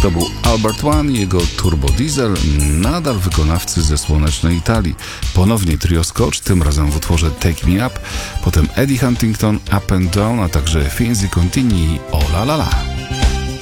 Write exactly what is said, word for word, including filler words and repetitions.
To był Albert One i jego Turbo Diesel, nadal wykonawcy ze słonecznej Italii. Ponownie trio Scotch, tym razem w utworze Take Me Up, potem Eddie Huntington, Up and Down, a także Finzi Contini i O La La La.